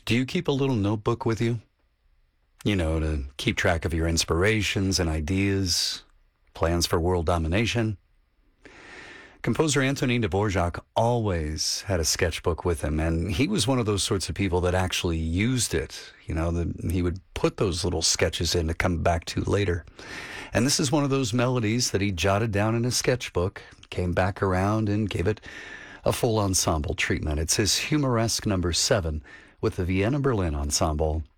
Do you keep a little notebook with you? To keep track of your inspirations and ideas, plans for world domination? Composer Antonin Dvorak always had a sketchbook with him, and he was one of those sorts of people that actually used it. He would put those little sketches in to come back to later. And this is one of those melodies that he jotted down in his sketchbook, came back around and gave it a full ensemble treatment. It's his Humoresque number 7 with the Vienna Berlin Ensemble.